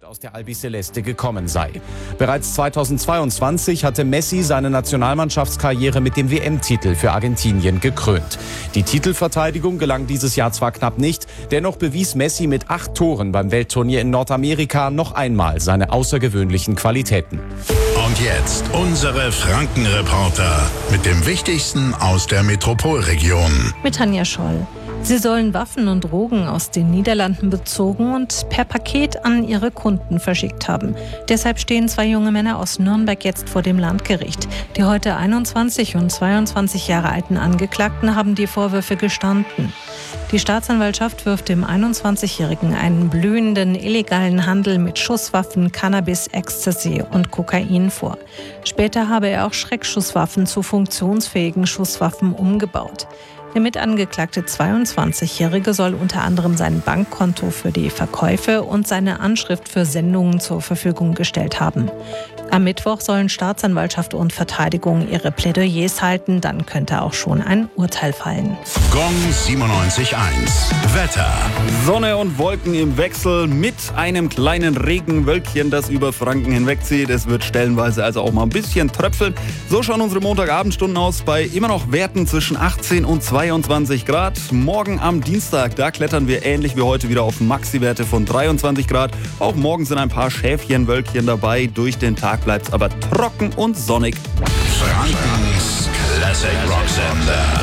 aus der Albiceleste gekommen sei. Bereits 2022 hatte Messi seine Nationalmannschaftskarriere mit dem WM-Titel für Argentinien gekrönt. Die Titelverteidigung gelang dieses Jahr zwar knapp nicht, dennoch bewies Messi mit 8 Toren beim Weltturnier in Nordamerika noch einmal seine außergewöhnlichen Qualitäten. Und jetzt unsere Franken-Reporter mit dem Wichtigsten aus der Metropolregion. Mit Tanja Scholl. Sie sollen Waffen und Drogen aus den Niederlanden bezogen und per Paket an ihre Kunden verschickt haben. Deshalb stehen 2 junge Männer aus Nürnberg jetzt vor dem Landgericht. Die heute 21 und 22 Jahre alten Angeklagten haben die Vorwürfe gestanden. Die Staatsanwaltschaft wirft dem 21-Jährigen einen blühenden illegalen Handel mit Schusswaffen, Cannabis, Ecstasy und Kokain vor. Später habe er auch Schreckschusswaffen zu funktionsfähigen Schusswaffen umgebaut. Der mitangeklagte 22-Jährige soll unter anderem sein Bankkonto für die Verkäufe und seine Anschrift für Sendungen zur Verfügung gestellt haben. Am Mittwoch sollen Staatsanwaltschaft und Verteidigung ihre Plädoyers halten, dann könnte auch schon ein Urteil fallen. Gong 97.1 Wetter. Sonne und Wolken im Wechsel mit einem kleinen Regenwölkchen, das über Franken hinwegzieht. Es wird stellenweise also auch mal ein bisschen tröpfeln. So schauen unsere Montagabendstunden aus bei immer noch Werten zwischen 18 und 22 Grad. Morgen am Dienstag, da klettern wir ähnlich wie heute wieder auf Maxi-Werte von 23 Grad. Auch morgen sind ein paar Schäfchenwölkchen dabei. Durch den Tag bleibt es aber trocken und sonnig. Frankens Classic Rock Sender.